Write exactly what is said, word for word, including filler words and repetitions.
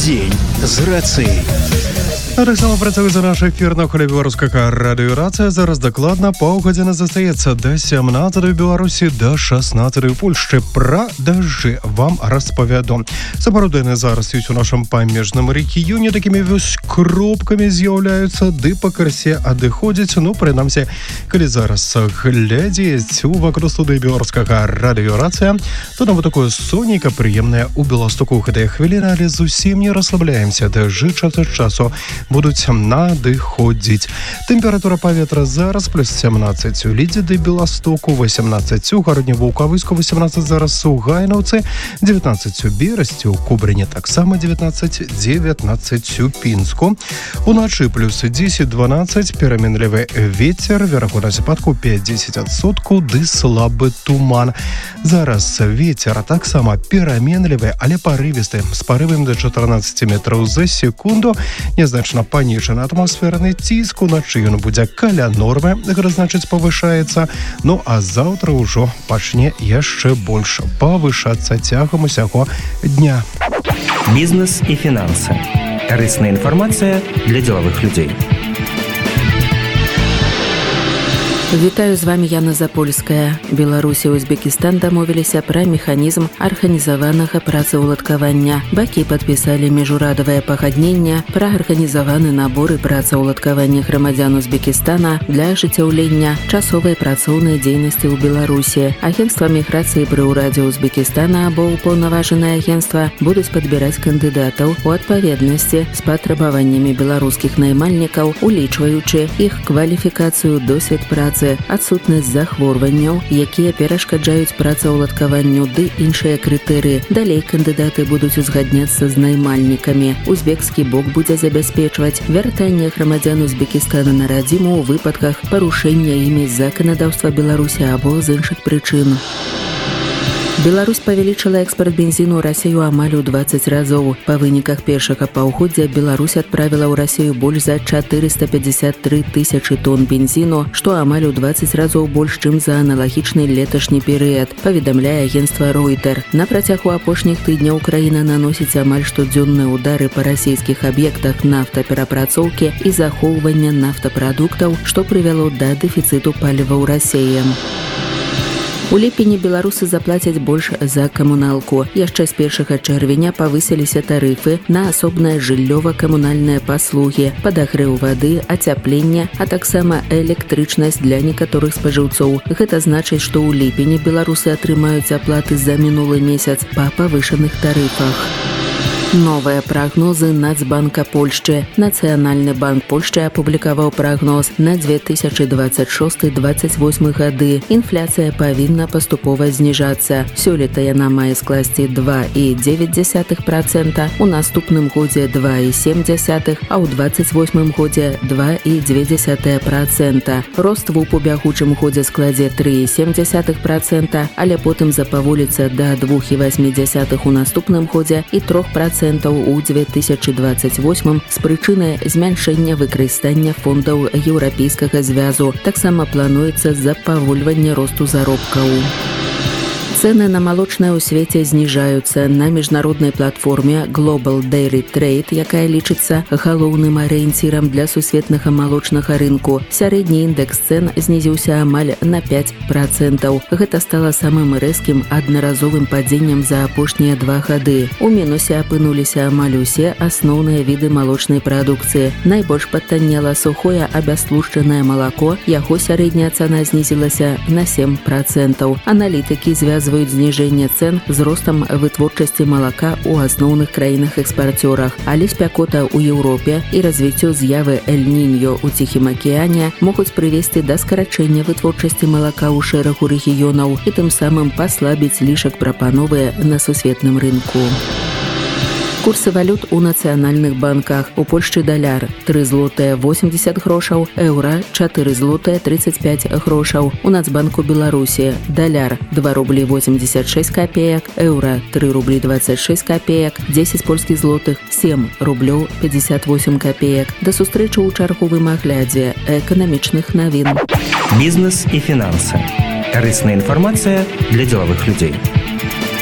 Дзень з рацыяй. Таксама працуе за наш эфір на хвалі беларускага радыёрацыя. Зараз дакладна паўгадзіны застаецца да сямнаццатай Беларусі, да шаснаццатай Польшчы. Пра дажджы вам распавяду. Сапраўды яны зараз ёсць у нашым памежным рэгіёне, такімі вось кропкамі з'яўляюцца, ды пакрысе адыходзяць. Ну, прынамсі, калі зараз глядзець увакруг студыі беларускага радыёрацыя, то нам вот такое сонейка прыемнае ў Беластоку гэтыя хвіліны, але зусім не расслабляемся. Дажджы час ад часу будуць надыходзіць. Тэмпература паветра зараз плюс сямнаццаць у Лідзе ды Беластоку, восемнадцаць у Гародні-Ваўкавыску, восемнадцаць зараз у Гайнаўцы, девятнадцать у Берасці, у Кубрыне таксама девятнадцать, девятнадцать у Пінску. Уначы плюс дзесяць дванаццаць, пераменлівы вецер, верагоднасць ападку пяць-дзесяць адсоткаў, ды слабы туман. Зараз вецер таксама пераменлівы, але парывісты, з парывам да чатырнаццаць метраў за секунду. Незначна паніжаны атмасферны ціск, уначы ён будзе каля нормы, гэта значыць павышаецца. Ну а заўтра ўжо пачне яшчэ больш павышацца цягам усяго дня. Бізнес і фінансы. Карысная інфармацыя для дзелавых людзей. Вітаю, з вами Яна Запольская. Беларусь і Узбекістан дамовіліся пра механізм арганізаванага працаўладкавання. Бакі падпісалі міжурадавае пагадненне пра арганізаваны набор і працаўладкавання грамадзян Узбекістана для ажыццяўлення часовай працоўнай дзейнасці ў Беларусі. Агенцтва міграцыі пры ўрадзе Узбекістана або ўпаўнаважанае агенцтва будуць падбіраць кандыдатаў у адпаведнасці з патрабаваннямі беларускіх наймальнікаў, улічваючы іх кваліфікацыю, досвед працы, адсутнасць захворванняў, якія перашкаджаюць працаўладкаванню, ды іншыя крытэрыі. Далей кандыдаты будуць узгадняцца з наймальнікамі. Узбекскі бок будзе забяспечваць вяртанне грамадзян Узбекістана на радзіму ў выпадках парушэння імі заканадаўства Беларусі або з іншых прычын. Беларусь павялічыла экспарт бензіну ў Расію амаль у дваццаць разоў. Па выніках першага паўгоддзя Беларусь адправіла ў Расію больш за чатырыста пятьдесят три тысячы тонн бензіну, што амаль у дваццаць разоў больш, чым за аналагічны леташні перыяд, паведамляе агенцтва Ройтер. На працягу апошніх тыдняў краіна наносіць амаль штодзённыя ўдары па расійскіх аб'ектах нафтаперапрацоўкі і захоўвання нафтапрадуктаў, што прывяло да дэфіцыту паліва ў Расіі. У ліпені беларусы заплацяць больш за камуналку. Яшчэ з першага чэрвеня павысіліся тарыфы на асобныя жыллёва-камунальныя паслугі, падагрэў вады, ацяпленне, а таксама электрычнасць для некаторых спажыўцоў. Гэта значыць, што ў ліпені беларусы атрымаюць аплаты за мінулы месяц па павышаных тарыфах. Новыя прагнозы Нацбанка Польшчы. Нацыянальны банк Польшчы апублікаваў прагноз на две тысячы дваццаць шосты — дваццаць восьмы гады. Інфляцыя павінна паступова зніжацца. Сёлета яна мае скласці два і дзевяць дзесятых працэнта, у наступным годзе два і сем дзесятых, а ў дваццаць восьмым годзе два і дзве дзесятыя працэнта. Рост вуп у бягучым годзе складзе тры і сем дзесятых працэнта, але потым запаволіцца да двух і васьмі дзесятых у наступным годзе і трох працэнтаў у две тысячы дваццаць восьмым з прычыны змяншэння выкарыстання фондаў Еўрапейскага звязу. Таксама плануецца запавольванне росту заробкаў. Цэны на малочнае ў свеце зніжаюцца. На міжнароднай платформе Global Dairy Trade, якая лічыцца галоўным арыенцірам для сусветнага малочнага рынку, сярэдні індэкс цэн знізіўся амаль на пяць працэнтаў. Гэта стала самым рэзкім аднаразовым падзеннем за апошнія два гады. У мінусе апынуліся амаль усе асноўныя віды малочнай прадукцыі. Найбольш патаннела сухое абястлушчанае малако, яго сярэдняя цана знізілася на сем працэнтаў. Аналітыкі звязваюць зніжэнне цэн з ростам вытворчасці малака ў асноўных краінах-экспарцёрах, але спякота ў Еўропе і развіццё з'явы Эль-Ніньо ў Ціхім акіяне могуць прывесці да скарачэння вытворчасці малака ў шэрагу рэгіёнаў і тым самым паслабіць лішак прапановы на сусветным рынку. Курсы валют у нацыянальных банках. У Польшчы даляр тры злотыя восемьдесят грошаў, еўра чатыры злотыя тридцать пять грошаў. У Нацбанку Беларусі даляр два рублі восемьдесят шесть копеек, еўра три рублі двадцать шесть копеек, дзесяць польскіх злотых сем рублёў пятьдесят восемь копеек. Да сустрэчы ў чарговым аглядзе эканамічных навін. Бізнес і фінансы. Карысная інфармацыя для дзелавых людзей.